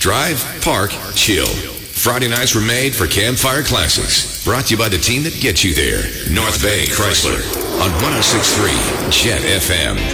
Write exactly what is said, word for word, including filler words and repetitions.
Drive, park, chill. Friday nights were made for Campfire Classics. Brought to you by the team that gets you there. North Bay Chrysler on one oh six point three Jet F M.